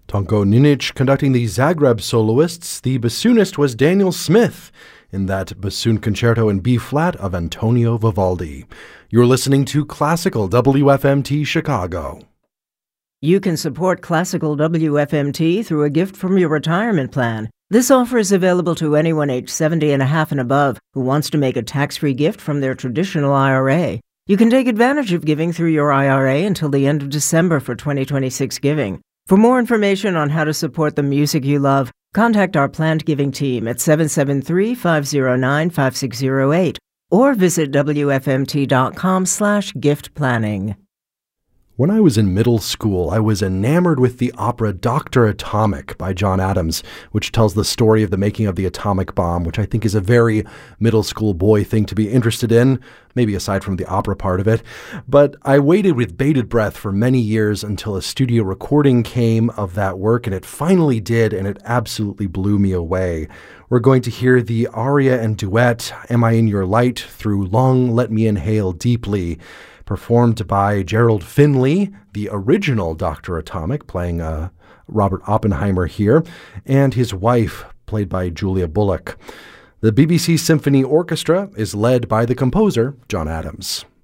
Tonko Ninic conducting the Zagreb soloists. The bassoonist was Daniel Smith in that bassoon concerto in B-flat of Antonio Vivaldi. You're listening to Classical WFMT Chicago. You can support Classical WFMT through a gift from your retirement plan. This offer is available to anyone age 70 and a half and above who wants to make a tax-free gift from their traditional IRA. You can take advantage of giving through your IRA until the end of December for 2026 giving. For more information on how to support the music you love, contact our planned giving team at 773-509-5608 or visit wfmt.com/gift planning. When I was in middle school, I was enamored with the opera Dr. Atomic by John Adams, which tells the story of the making of the atomic bomb, which I think is a very middle school boy thing to be interested in, maybe aside from the opera part of it. But I waited with bated breath for many years until a studio recording came of that work, and it finally did, and it absolutely blew me away. We're going to hear the aria and duet, Am I in Your Light, through Long Let Me Inhale Deeply, performed by Gerald Finley, the original Dr. Atomic, playing Robert Oppenheimer here, and his wife, played by Julia Bullock. The BBC Symphony Orchestra is led by the composer, John Adams.